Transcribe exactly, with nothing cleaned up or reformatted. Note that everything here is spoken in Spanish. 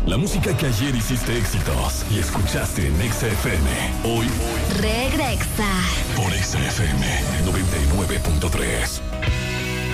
La música que ayer hiciste éxitos y escuchaste en Exa F M. Hoy, Regrexa. por Exa F M noventa y nueve punto tres.